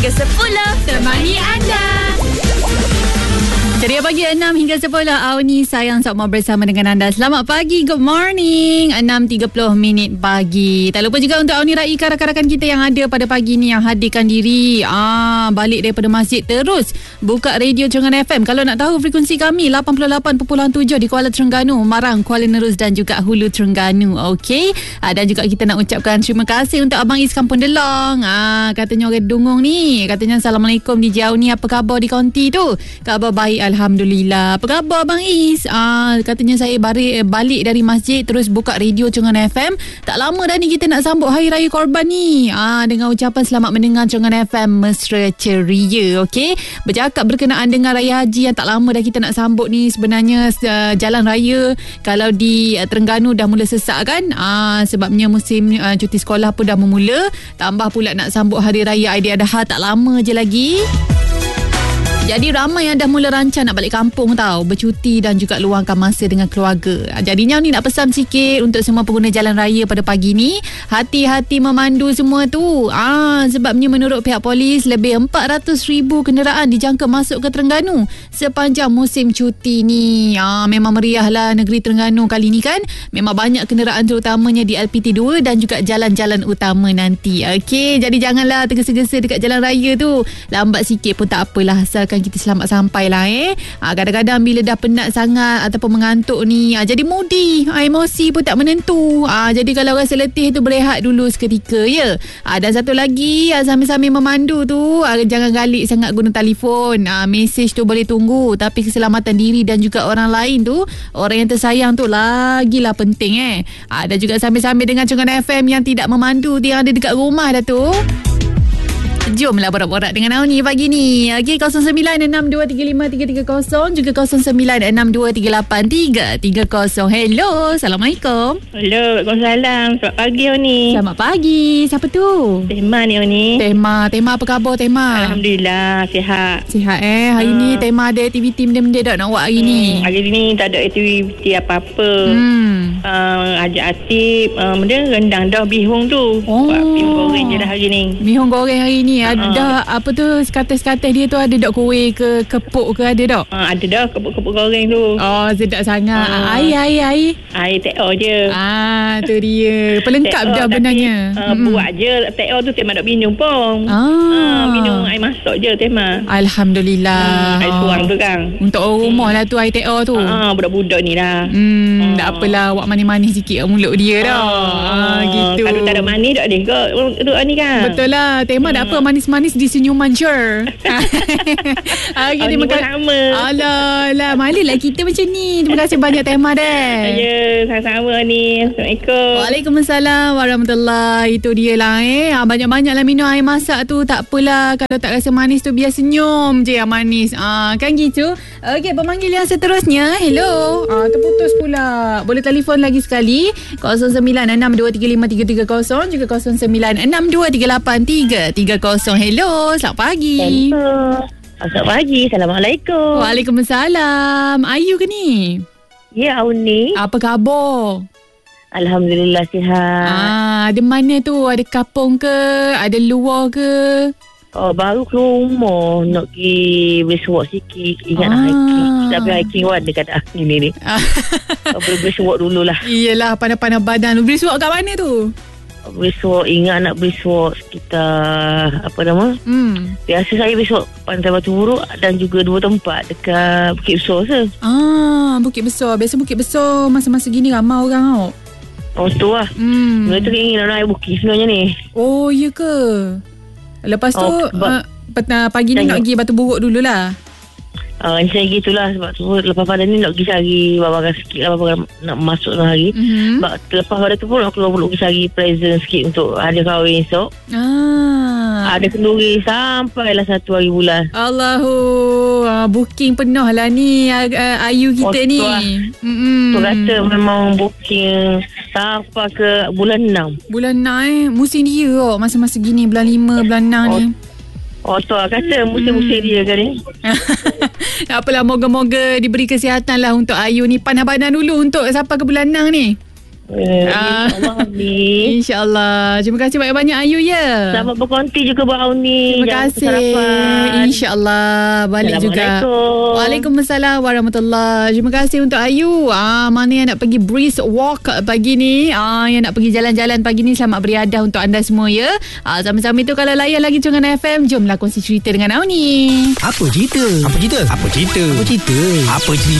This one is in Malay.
hingga 10. Temani anda. Ceria pagi 6 hingga 10. Auni sayang sok mau bersama dengan anda. Selamat pagi, good morning. 6.30 pagi. Tak lupa juga untuk Auni Raika rakan-rakan kita yang ada pada pagi ni, yang hadirkan diri balik daripada masjid terus buka radio Terengganu FM. Kalau nak tahu frekuensi kami 88.7 di Kuala Terengganu, Marang, Kuala Nerus dan juga Hulu Terengganu. Okey. Dan juga kita nak ucapkan terima kasih untuk Abang Is Kampung Delong. Katanya orang Dungong ni, katanya Assalamualaikum di jauh ni, apa khabar di konti tu? Khabar baik, alhamdulillah. Apa khabar Abang Is? Katanya saya balik dari masjid terus buka radio Terengganu FM. Tak lama dah ni kita nak sambut Hari Raya Korban ni. Dengan ucapan selamat mendengar Terengganu FM mesra ceria. Okey. Bercakap berkenaan dengan Raya Haji yang tak lama dah kita nak sambut ni, sebenarnya jalan raya kalau di Terengganu dah mula sesak kan? Sebabnya musim cuti sekolah pun dah memula. Tambah pula nak sambut Hari Raya Aidiladha tak lama je lagi. Jadi ramai yang dah mula rancang nak balik kampung tau, bercuti dan juga luangkan masa dengan keluarga. Jadinya ni nak pesan sikit untuk semua pengguna jalan raya pada pagi ni, hati-hati memandu semua tu. Sebabnya menurut pihak polis, lebih 400,000 kenderaan dijangka masuk ke Terengganu sepanjang musim cuti ni. Memang meriah lah negeri Terengganu kali ni kan. Memang banyak kenderaan terutamanya di LPT2 dan juga jalan-jalan utama nanti. Okey, jadi janganlah tergesa-gesa dekat jalan raya tu. Lambat sikit pun tak apalah, asalkan kita selamat sampai lah. Kadang-kadang bila dah penat sangat ataupun mengantuk ni, jadi moody, emosi pun tak menentu. Jadi kalau rasa letih tu, berehat dulu seketika ya. Dan satu lagi, sambil-sambil memandu tu, jangan galik sangat guna telefon. Mesej tu boleh tunggu, tapi keselamatan diri dan juga orang lain tu, orang yang tersayang tu lagilah penting. Dan juga sambil-sambil dengan Terengganu FM yang tidak memandu, yang ada dekat rumah dah tu. Jomlah borak-borak dengan Auni pagi ni. Okey, 0962353330 juga 0962383330. Hello, Assalamualaikum. Hello, Waalaikumsalam. Selamat pagi Auni. Selamat pagi. Siapa tu? Tema ni Auni. Tema apa khabar Tema? Alhamdulillah, sihat. Sihat Hari ni Tema ada aktiviti benda-benda tak nak buat hari ni? Hari ni tak ada aktiviti apa-apa. Ajak Atif benda rendang dah bihung tu. Buat bihung goreng je dah hari ni. Bihung goreng hari ni. Ada apa tu, sekatas-sekatas dia tu ada dok kuih ke kepuk ke ada dok? Ada dah kepuk-kepuk goreng tu. Oh, sedap sangat. Air teo je. Tu dia. Pelengkap dah benarnya. Buat je teo tu Tema nak minum pun. Minum air masak je Tema. Alhamdulillah. Air suam tu kan. Untuk rumah lah tu air teo tu. Budak-budak ni lah. Tak apalah, awak manis-manis sikit mulut dia dah. Gitu. Kalau tak ada manis tak ada ke duduk ni kan. Betul lah. Tema dah apa manis-manis di senyuman sure. Okay, terima kasih. Alah, malulah kita macam ni. Terima kasih banyak Tema deh. Ya, sama-sama ni. Assalamualaikum. Waalaikumsalam warahmatullahi. Itu dia lah banyak-banyaklah minum air masak tu. Tak apalah, kalau tak rasa manis tu biar senyum je yang manis. Kan gitu. Okey, pemanggil yang seterusnya. Hello. Terputus pula. Boleh telefon lagi sekali 0962353330 juga 0962383330. Hello, selamat pagi. Hello. Selamat pagi. Assalamualaikum. Waalaikumsalam. Ayu ke ni? Ya, Auni. Apa khabar? Alhamdulillah sihat. Ada mana tu? Ada kapung ke? Ada luar ke? Baru ke rumah nak pergi bersewak sikit. Ingat nak hiking. Kita pergi hiking dekat ni. Bersewak dululah. Iyalah, panas-panas badan. Bersewak kat mana tu? Bersewak, ingat nak bersewak sekitar biasa saya bersewak Pantai Batu Buruk dan juga 2 tempat dekat Bukit Besar je. Bukit Besar. Biasa Bukit Besar masa-masa gini ramai orang tau. Tu lah. Mereka ingin nak naik bukit sebenarnya ni. Oh, iya ke? Lepas tu pagi ni nak pergi Batu Buruk dululah. Saya gitulah. Sebab tu lepas pada ni nak pergi cari barang sikit lah, barang nak masuk dalam hari. Sebab lepas pada tu pun nak keluar pergi cari present sikit untuk hadiah kahwin esok. Ada kenduri sampailah 1 hari bulan. Allahu, booking penuh lah ni Ayu kita ni. Tu kata memang booking sampai ke bulan 6. Bulan 6 musim dia masa-masa gini, bulan 5, bulan 6 ni. Tu kata musim-musim dia kan ni. Tak apalah, moga-moga diberi kesihatan lah untuk Ayu ni. Panah badan dulu untuk sampai ke bulan 6 ni. InsyaAllah Auni. InsyaAllah. Terima kasih banyak-banyak Ayu ya. Selamat berkonti juga buat Auni. Terima kasih. InsyaAllah balik juga. Waalaikumsalam warahmatullahi. Terima kasih untuk Ayu. Mana yang nak pergi brisk walk pagi ni, yang nak pergi jalan-jalan pagi ni, selamat beriadah untuk anda semua ya. Sama-sama itu kalau layan lagi Terengganu FM, jomlah kongsi cerita dengan Auni. Apa cerita? Apa cerita? Apa cerita? Apa cerita? Apa cerita?